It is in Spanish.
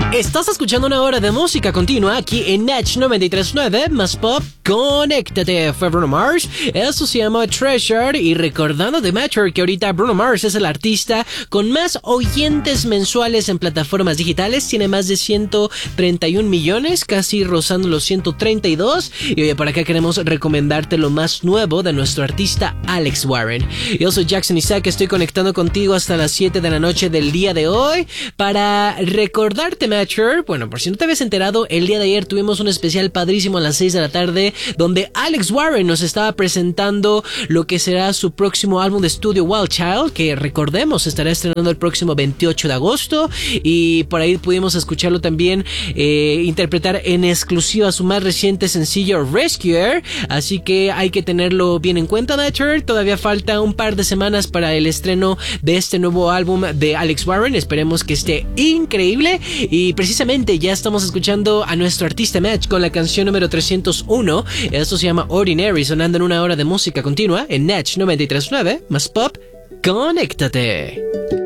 Estás escuchando una hora de música continua aquí en Natch 93.9 más pop. Conéctate. Fue Bruno Mars. Eso se llama Treasure. Y recordando de Matter que ahorita Bruno Mars es el artista con más oyentes mensuales en plataformas digitales. Tiene más de 131 millones, casi rozando los 132. Y oye, por acá queremos recomendarte lo más nuevo de nuestro artista Alex Warren. Yo soy Jackson Isaac. Estoy conectando contigo hasta las 7 de la noche del día de hoy para recordarte, Matter. Bueno, por si no te habías enterado, el día de ayer tuvimos un especial padrísimo a las 6 de la tarde donde Alex Warren nos estaba presentando lo que será su próximo álbum de estudio Wild Child, que recordemos estará estrenando el próximo 28 de agosto, y por ahí pudimos escucharlo también interpretar en exclusiva su más reciente sencillo Rescuer, así que hay que tenerlo bien en cuenta, Matter. Todavía falta un par de semanas para el estreno de este nuevo álbum de Alex Warren. Esperemos que esté increíble. Y precisamente ya estamos escuchando a nuestro artista Match con la canción número 301. Esto se llama Ordinary, sonando en una hora de música continua en Natch 93.9 más pop. Conéctate.